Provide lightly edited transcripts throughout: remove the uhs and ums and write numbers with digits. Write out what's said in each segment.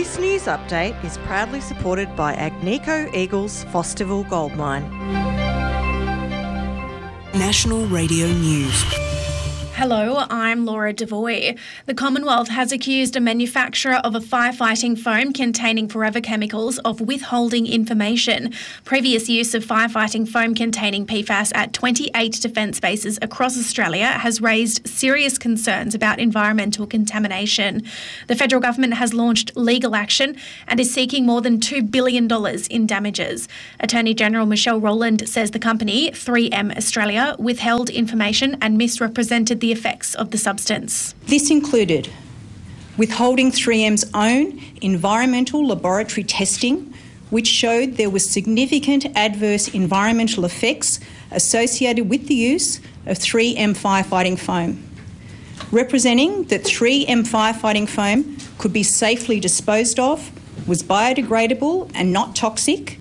This news update is proudly supported by Agnico Eagles Fosterville Gold Mine. National Radio News. Hello, I'm Laura Devoy. The Commonwealth has accused a manufacturer of a firefighting foam containing forever chemicals of withholding information. Previous use of firefighting foam containing PFAS at 28 defence bases across Australia has raised serious concerns about environmental contamination. The federal government has launched legal action and is seeking more than $2 billion in damages. Attorney General Michelle Rowland says the company, 3M Australia, withheld information and misrepresented the effects of the substance. This included withholding 3M's own environmental laboratory testing, which showed there was significant adverse environmental effects associated with the use of 3M firefighting foam, representing that 3M firefighting foam could be safely disposed of, was biodegradable and not toxic.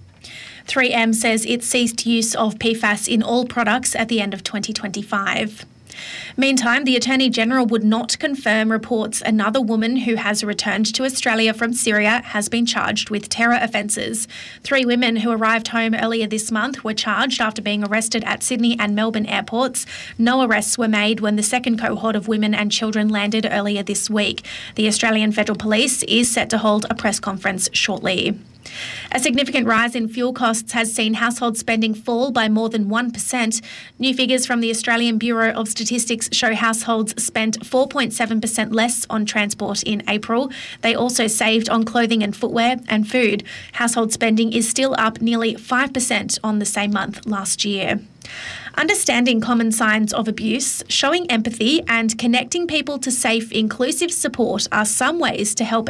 3M says it ceased use of PFAS in all products at the end of 2025. Meantime, the Attorney-General would not confirm reports another woman who has returned to Australia from Syria has been charged with terror offences. 3 women who arrived home earlier this month were charged after being arrested at Sydney and Melbourne airports. No arrests were made when the second cohort of women and children landed earlier this week. The Australian Federal Police is set to hold a press conference shortly. A significant rise in fuel costs has seen household spending fall by more than 1%. New figures from the Australian Bureau of Statistics show households spent 4.7% less on transport in April. They also saved on clothing and footwear and food. Household spending is still up nearly 5% on the same month last year. Understanding common signs of abuse, showing empathy and connecting people to safe, inclusive support are some ways to help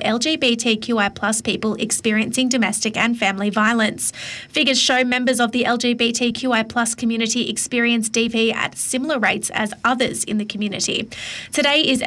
LGBTQI+ people experiencing domestic and family violence. Figures show members of the LGBTQI+ community experience DV at similar rates as others in the community. Today is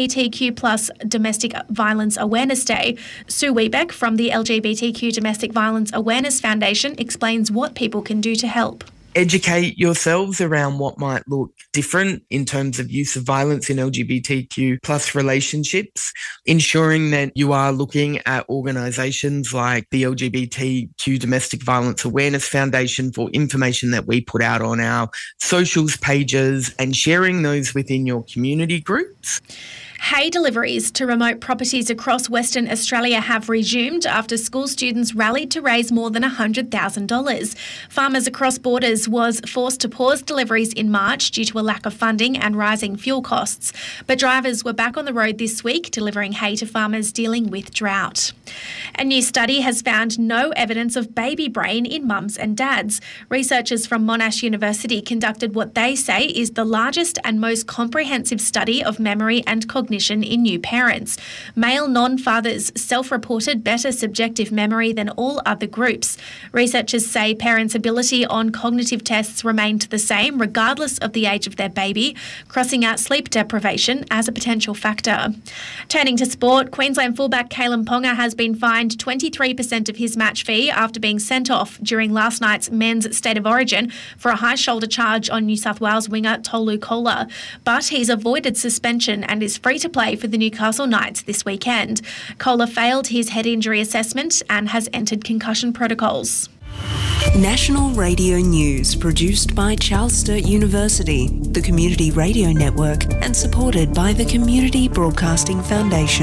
LGBTQ+ Domestic Violence Awareness Day. Sue Wiebeck from the LGBTQ Domestic Violence Awareness Foundation explains what people can do to help. Educate yourselves around what might look different in terms of use of violence in LGBTQ plus relationships, ensuring that you are looking at organisations like the LGBTQ Domestic Violence Awareness Foundation for information that we put out on our socials pages and sharing those within your community groups. Hay deliveries to remote properties across Western Australia have resumed after school students rallied to raise more than $100,000. Farmers Across Borders was forced to pause deliveries in March due to a lack of funding and rising fuel costs. But drivers were back on the road this week delivering hay to farmers dealing with drought. A new study has found no evidence of baby brain in mums and dads. Researchers from Monash University conducted what they say is the largest and most comprehensive study of memory and cognition in new parents. Male non-fathers self-reported better subjective memory than all other groups. Researchers say parents' ability on cognitive tests remained the same regardless of the age of their baby, crossing out sleep deprivation as a potential factor. Turning to sport, Queensland fullback Kalyn Ponga has been fined 23% of his match fee after being sent off during last night's men's State of Origin for a high shoulder charge on New South Wales winger Tolu Kola. But he's avoided suspension and is free to play for the Newcastle Knights this weekend. Kola failed his head injury assessment and has entered concussion protocols. National Radio News, produced by Charles Sturt University, the Community Radio Network, and supported by the Community Broadcasting Foundation.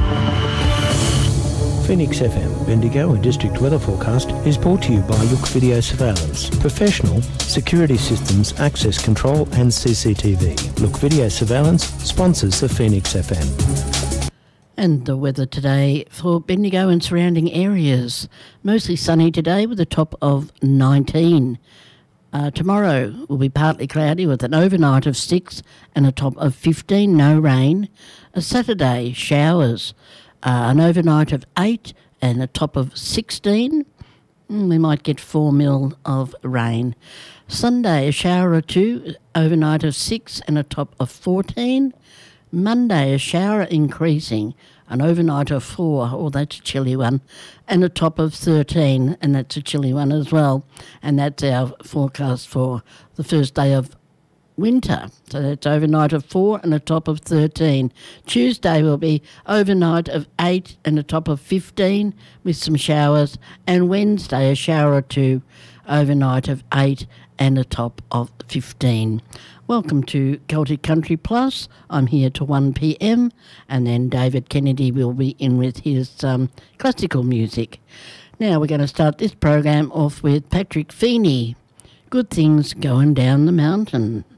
Phoenix FM, Bendigo and District Weather Forecast is brought to you by Look Video Surveillance. Professional security systems, access control and CCTV. Look Video Surveillance sponsors the Phoenix FM. And the weather today for Bendigo and surrounding areas. Mostly sunny today with a top of 19. Tomorrow will be partly cloudy with an overnight of 6 and a top of 15, no rain. Saturday, showers. An overnight of 8 and a top of 16. We might get 4 mil of rain. Sunday, a shower or 2, overnight of 6 and a top of 14. Monday, a shower increasing, an overnight of 4, oh, that's a chilly one, and a top of 13, and that's a chilly one as well. And that's our forecast for the first day of winter. So that's overnight of 4 and a top of 13. Tuesday will be overnight of 8 and a top of 15 with some showers. And Wednesday a shower or two, overnight of 8 and a top of 15. Welcome to Celtic Country Plus. I'm here to 1 p.m. and then David Kennedy will be in with his classical music. Now we're going to start this program off with Patrick Feeney. Good Things Going Down the Mountain.